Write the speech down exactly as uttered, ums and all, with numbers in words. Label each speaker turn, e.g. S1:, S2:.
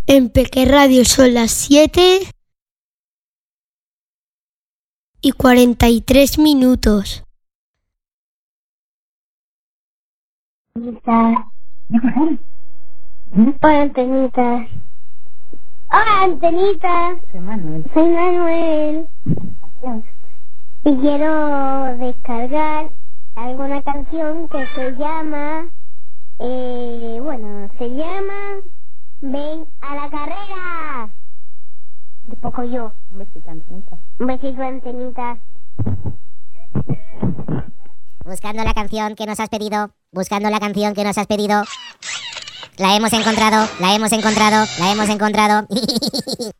S1: En Peque Radio son las siete y cuarenta y tres minutos.
S2: Hola, Antenitas. Hola, Antenitas.
S3: Soy Manuel.
S2: Soy Manuel. Y quiero descargar alguna canción que se llama... Eh, bueno, se llama... Ven a la carrera. De poco yo.
S3: Un besito, Antenita.
S2: Un besito, Antenitas.
S4: Buscando la canción que nos has pedido, buscando la canción que nos has pedido. La hemos encontrado, la hemos encontrado, la hemos encontrado.